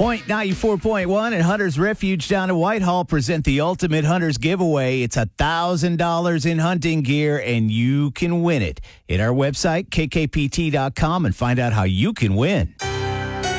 Point 94.1 and Hunter's Refuge down in Whitehall present the Ultimate Hunters Giveaway. It's $1,000 in hunting gear, and you can win it. Hit our website, kkpt.com, and find out how you can win.